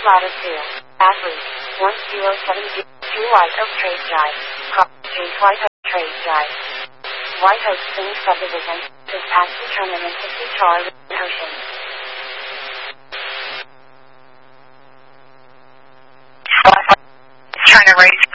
Ladder 2. Athlete. 1072 White Oak Trade Drive. Street White Oak Trade Drive. White Oak Springs Subdivision. This taxi terminus is Charlie Ocean. Trying to raise